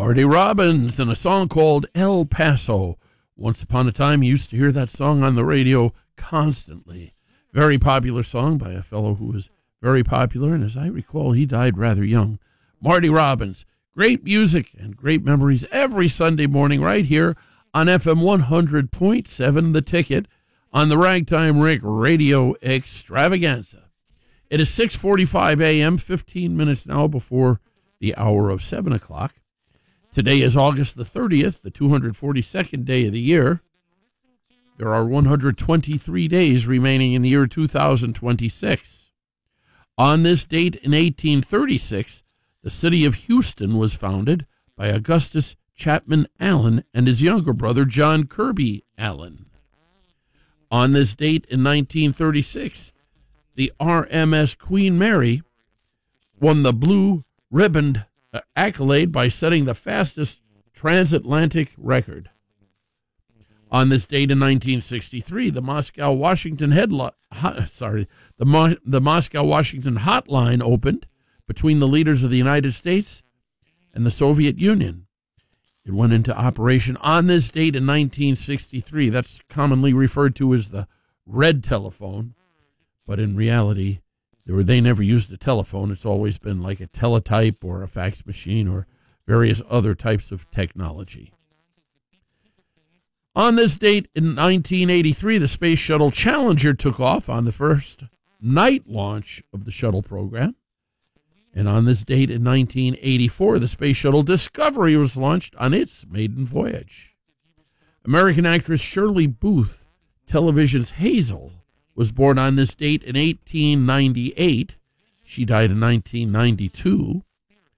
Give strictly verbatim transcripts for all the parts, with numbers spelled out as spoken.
Marty Robbins and a song called El Paso. Once upon a time, you used to hear that song on the radio constantly. Very popular song by a fellow who was very popular, and as I recall, he died rather young. Marty Robbins. Great music and great memories every Sunday morning right here on F M one hundred point seven The Ticket on the Ragtime Rick Radio Extravaganza. It is six forty-five a.m., fifteen minutes now before the hour of seven o'clock. Today is August the thirtieth, the two hundred forty-second day of the year. There are one hundred twenty-three days remaining in the year two thousand twenty-six. On this date in eighteen thirty-six, the city of Houston was founded by Augustus Chapman Allen and his younger brother John Kirby Allen. On this date in nineteen thirty-six, the R M S Queen Mary won the Blue Ribbon accolade by setting the fastest transatlantic record. On this date in nineteen sixty-three, the Moscow Washington headline, sorry, the Mo- the Moscow Washington hotline opened between the leaders of the United States and the Soviet Union. It went into operation on this date in nineteen sixty-three. That's commonly referred to as the red telephone, but in reality, they, were, they never used a telephone. It's always been like a teletype or a fax machine or various other types of technology. On this date in nineteen eighty-three, the Space Shuttle Challenger took off on the first night launch of the shuttle program. And on this date in nineteen eighty-four, the Space Shuttle Discovery was launched on its maiden voyage. American actress Shirley Booth, television's Hazel, was born on this date in eighteen ninety-eight. She died in nineteen ninety-two.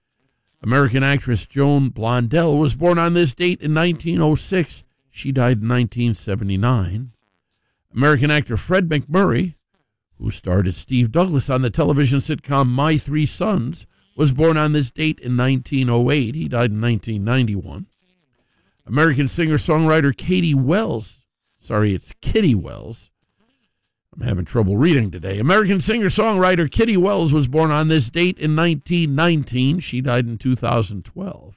American actress Joan Blondell was born on this date in nineteen oh six. She died in nineteen seventy-nine. American actor Fred MacMurray, who starred as Steve Douglas on the television sitcom My Three Sons, was born on this date in nineteen oh eight. He died in nineteen ninety-one. American singer-songwriter Katie Wells, sorry, it's Kitty Wells. I'm having trouble reading today. American singer-songwriter Kitty Wells was born on this date in nineteen nineteen. She died in two thousand twelve.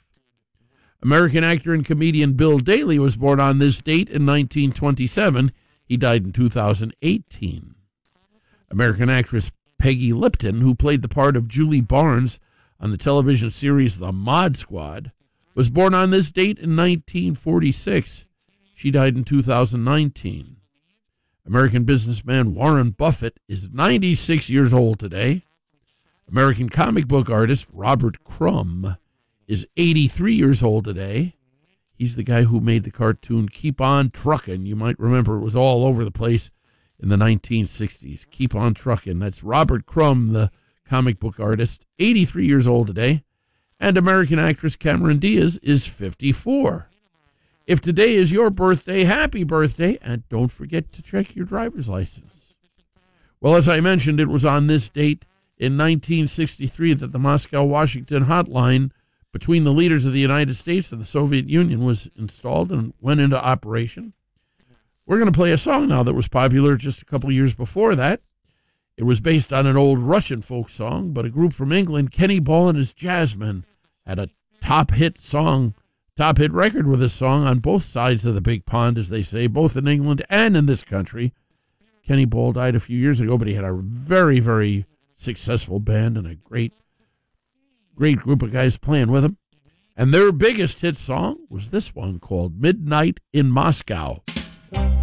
American actor and comedian Bill Daly was born on this date in nineteen twenty-seven. He died in two thousand eighteen. American actress Peggy Lipton, who played the part of Julie Barnes on the television series The Mod Squad, was born on this date in nineteen forty-six. She died in two thousand nineteen. American businessman Warren Buffett is ninety-six years old today. American comic book artist Robert Crumb is eighty-three years old today. He's the guy who made the cartoon Keep On Truckin'. You might remember it was all over the place in the nineteen sixties. Keep On Truckin'. That's Robert Crumb, the comic book artist, eighty-three years old today. And American actress Cameron Diaz is fifty-four. If today is your birthday, happy birthday, and don't forget to check your driver's license. Well, as I mentioned, it was on this date in nineteen sixty-three that the Moscow-Washington hotline between the leaders of the United States and the Soviet Union was installed and went into operation. We're going to play a song now that was popular just a couple of years before that. It was based on an old Russian folk song, but a group from England, Kenny Ball and his Jazzmen, had a top hit song, top hit record with this song on both sides of the big pond, as they say, both in England and in this country. Kenny Ball died a few years ago, but he had a very, very successful band and a great Great group of guys playing with him. And their biggest hit song was this one called Midnight in Moscow.